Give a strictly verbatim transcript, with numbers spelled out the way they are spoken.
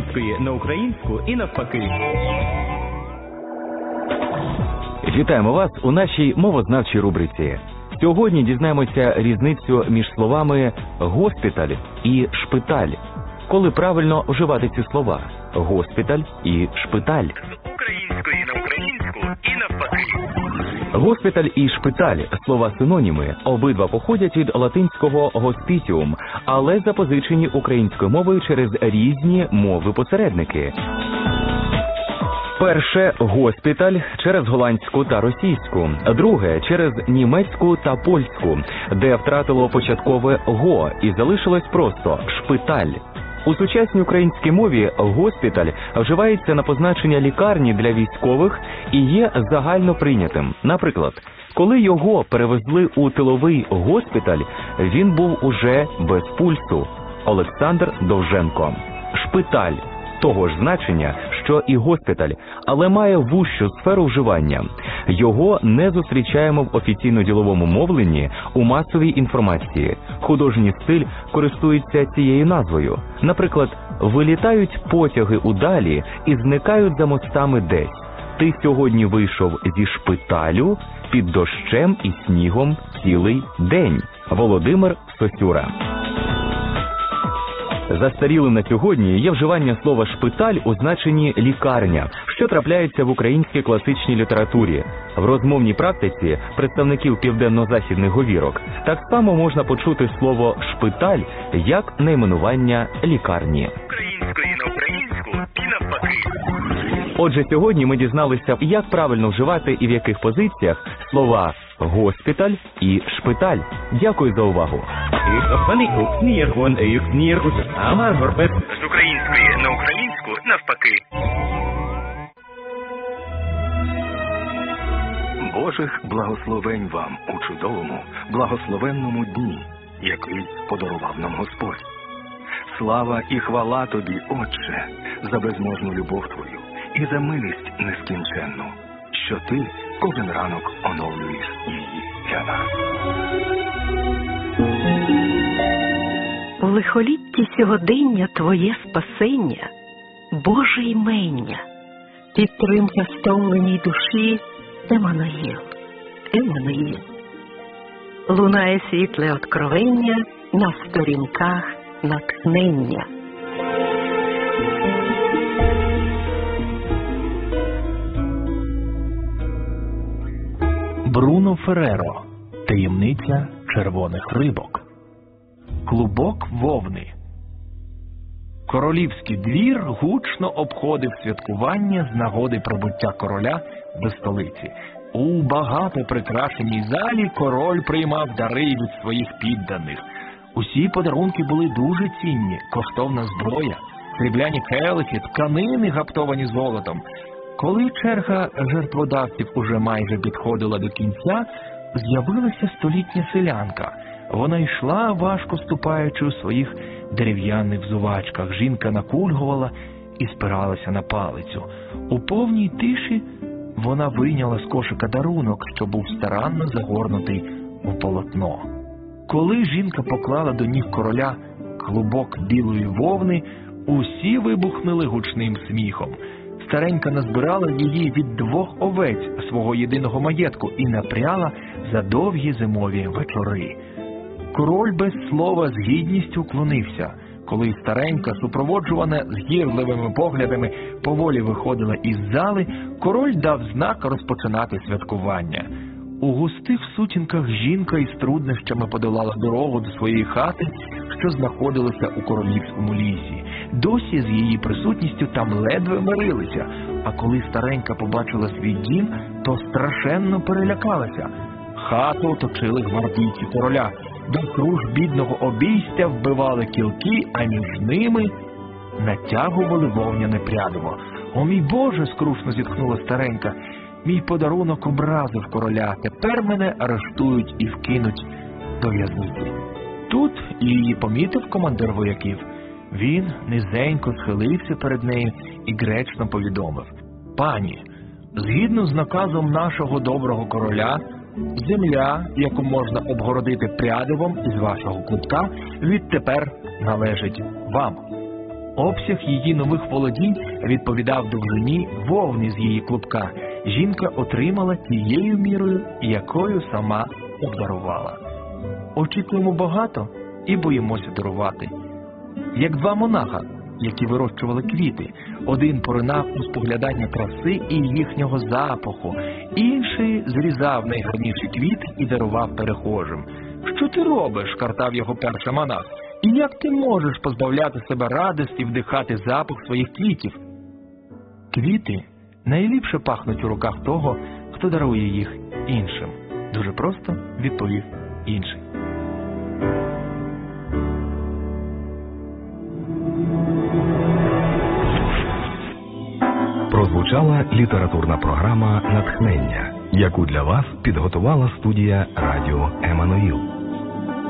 української на українську і навпаки. Вітаємо вас у нашій мовознавчій рубриці. Сьогодні дізнаємося різницю між словами «госпіталь» і «шпиталь». Коли правильно вживати ці слова «госпіталь» і «шпиталь». З української на українську і навпаки. Госпіталь і шпиталь – слова синоніми. Обидва походять від латинського «hospitium», але запозичені українською мовою через різні мови-посередники. Перше – госпіталь через голландську та російську. Друге – через німецьку та польську, де втратило початкове «го» і залишилось просто «шпиталь». У сучасній українській мові госпіталь вживається на позначення лікарні для військових і є загально прийнятим. Наприклад, коли його перевезли у тиловий госпіталь, він був уже без пульсу. Олександр Довженко. Шпиталь того ж значення, що і госпіталь, але має вужчу сферу вживання. Його не зустрічаємо в офіційно-діловому мовленні у масовій інформації. Художній стиль користується цією назвою. Наприклад, вилітають потяги удалі і зникають за мостами десь. Ти сьогодні вийшов зі шпиталю під дощем і снігом цілий день. Володимир Сосюра. Застарілим на сьогодні є вживання слова «шпиталь» у значенні «лікарня», що трапляється в українській класичній літературі. В розмовній практиці представників південно-західних говірок так само можна почути слово «шпиталь» як найменування лікарні. Української на українську і навпаки. Отже, сьогодні ми дізналися, як правильно вживати і в яких позиціях слова «госпіталь» і «шпиталь». Дякую за увагу. З української на українську навпаки. Божих благословень вам у чудовому, благословенному дні, який подарував нам Господь. Слава і хвала тобі, Отче, за безможну любов твою і за милість нескінченну, що ти кожен ранок оновлюєш її для нас. У лихолітті сьогодення твоє спасення, Боже імення, підтримка стомленій душі, Еммануїл, Еммануїл. Лунає світле откровення на сторінках натхнення. Бруно Ферреро. Таємниця червоних рибок. Клубок вовни. Королівський двір гучно обходив святкування з нагоди прибуття короля до столиці. У багато прикрашеній залі король приймав дари від своїх підданих. Усі подарунки були дуже цінні: коштовна зброя, срібляні келихи, тканини, гаптовані золотом. Коли черга жертводавців уже майже підходила до кінця, з'явилася столітня селянка. Вона йшла, важко ступаючи у своїх дерев'яних взувачках. Жінка накульгувала і спиралася на палицю. У повній тиші вона вийняла з кошика дарунок, що був старанно загорнутий у полотно. Коли жінка поклала до ніг короля клубок білої вовни, усі вибухнули гучним сміхом. Старенька назбирала її від двох овець свого єдиного маєтку і напряла за довгі зимові вечори. Король без слова з гідністю вклонився. Коли старенька, супроводжувана згірливими поглядами, поволі виходила із зали, король дав знак розпочинати святкування. У густих сутінках жінка із труднощами подолала дорогу до своєї хати, що знаходилася у королівському лісі. Досі з її присутністю там ледве мирилися, а коли старенька побачила свій дім, то страшенно перелякалася. Хату оточили гвардійці короля. Довкруж бідного обійстя вбивали кілки, а між ними натягували вовняне прядиво. «О, мій Боже!» – скрушно зітхнула старенька. «Мій подарунок образив короля. Тепер мене арештують і вкинуть до в'язниці». Тут її помітив командир вояків. Він низенько схилився перед нею і гречно повідомив: «Пані, згідно з наказом нашого доброго короля, земля, яку можна обгородити прядивом із вашого клубка, відтепер належить вам». Обсяг її нових володінь відповідав довжині вовни з її клубка. Жінка отримала тією мірою, якою сама обдарувала. Очікуємо багато і боїмося дарувати. Як два монаха, які вирощували квіти. Один поринав у споглядання краси і їхнього запаху, інший зрізав найгарніші квіти і дарував перехожим. «Що ти робиш?» – картав його перший монах. «І як ти можеш позбавляти себе радості вдихати запах своїх квітів?» Квіти найліпше пахнуть у руках того, хто дарує їх іншим. Дуже просто відповів інший. Прозвучала літературна програма «Натхнення», яку для вас підготувала студія радіо «Еммануїл».